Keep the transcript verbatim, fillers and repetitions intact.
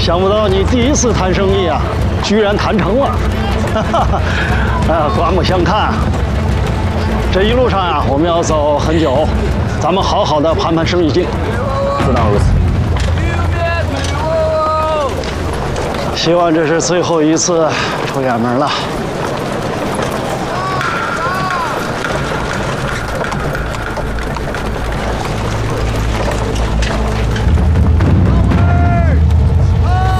想不到你第一次谈生意啊，居然谈成了，哈哈！啊，刮目相看。这一路上啊，我们要走很久，咱们好好的盘盘生意经。 自当如此。 希望这是最后一次出远门了。